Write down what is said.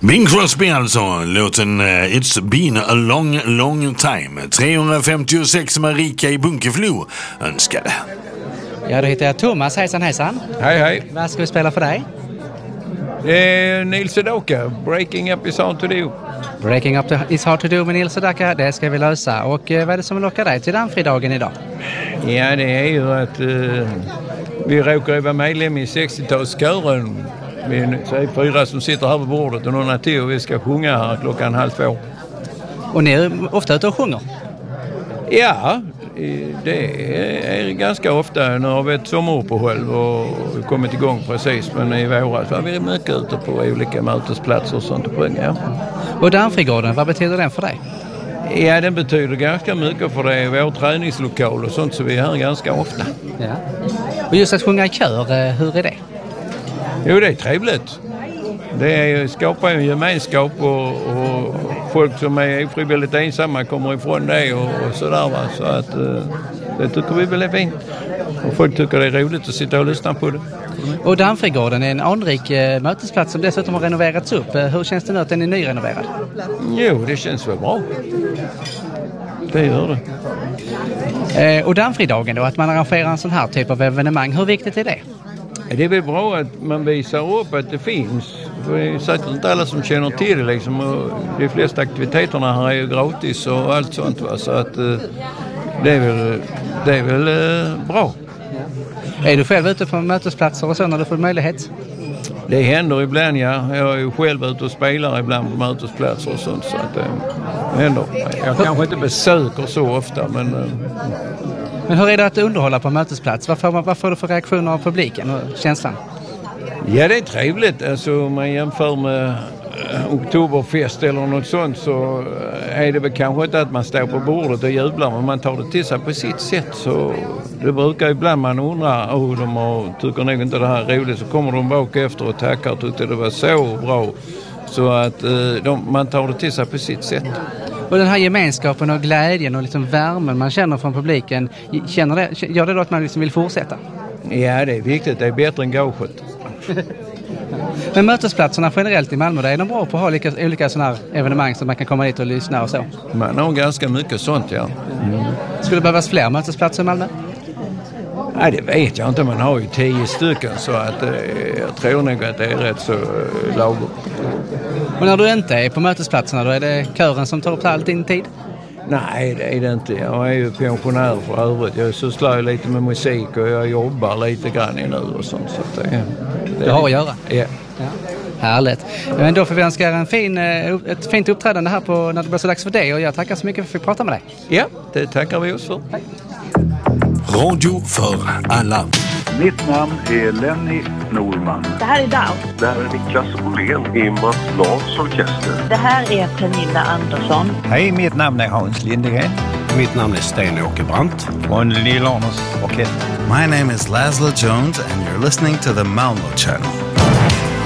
Bing Crosby alltså, låten It's been a long, long time. 356 Marika i Bunkeflo önskade. Ja, då heter jag Thomas. Hejsan, hejsan. Hej, hej. Vad ska vi spela för dig? Nils Sedaka, Breaking Up is hard to do. Breaking Up is hard to do med Nils Sedaka, det ska vi lösa. Och vad är det som lockar dig till Danfridagen idag? Ja, det är ju att vi råkar vara medlem i 60-talskören. Vi är 4 som sitter här på bordet och några till och vi ska sjunga här 1:30. Och ni är ofta ute och sjunger? Ja, det är ganska ofta. Nu har vi ett sommaruppehåll och kommit igång precis, men i våras var vi mycket ute på olika mötesplatser och sånt och sjunga. Och Danfrigården, vad betyder den för dig? Ja, den betyder ganska mycket för det är vår träningslokal och sånt, så vi är här ganska ofta. Ja. Och just att sjunga i kör, hur är det? Jo, det är trevligt. Det skapar en gemenskap och folk som är frivilligt ensamma kommer ifrån det och sådär. Va? Så att det tycker vi väl är fint. Och folk tycker det är roligt att sitta och lyssna på det. Och Danfrigården är en anrik mötesplats som dessutom har renoverats upp. Hur känns det nu att den är nyrenoverad? Jo, det känns väl bra. Det gör det. Och Danfridagen då, att man arrangerar en sån här typ av evenemang, hur viktigt är det? Det är väl bra att man visar upp att det finns. Det är säkert inte alla som känner till det liksom. Och de flesta aktiviteterna här är ju gratis och allt sånt. Va? Så att det är väl bra. Är du själv ute på mötesplatser och så när du får möjlighet? Det händer ibland, ja. Jag är ju själv ute och spelar ibland på mötesplatser och sånt. Så att det händer. Jag kanske inte besöker så ofta, men hur är det att underhålla på mötesplats? Vad får du för reaktioner av publiken och känslan? Ja, det är trevligt. Alltså, om man jämför med Oktoberfest eller något sånt så är det väl kanske inte att man står på bordet och jublar, men man tar det till sig på sitt sätt. Så det brukar ibland man undra de tycker nog inte det här är roligt, så kommer de bak efter och tackar och tyckte det var så bra. Så att man tar det till sig på sitt sätt. Och den här gemenskapen och glädjen och liksom värmen man känner från publiken, gör det då att man liksom vill fortsätta? Ja, det är viktigt. Det är bättre än gaget. Men mötesplatserna generellt i Malmö, är de bra på att ha olika sådana här evenemang så man kan komma dit och lyssna och så? Man har ganska mycket sånt, ja. Skulle det behövas fler mötesplatser i Malmö? Nej, det vet jag inte. Man har ju 10 stycken, så att jag tror nog att det är rätt så lagom. Och när du inte är på mötesplatserna, då är det kören som tar upp all din tid? Nej, det är det inte. Jag är ju pensionär för övrigt. Jag sysslar ju lite med musik och jag jobbar lite grann nu och sånt. Så att det har att göra? Ja. Härligt. Men då får vi önska ett fint uppträdande här när det blir så dags för det. Och jag tackar så mycket för att vi pratar med dig. Ja, det tackar vi oss för. Hej. Radio för alla. Mitt namn är Lenny Norman. Det här är Dao. Det här är Niklas Åhlén i Mats Lars orkester. Det här är Pernilla Andersson. Hej, mitt namn är Hans Lindegren. Mitt namn är Sten-Åke Brandt. Från Lill-Arnors orkester. My name is Laszlo Jones and you're listening to the Malmö Channel.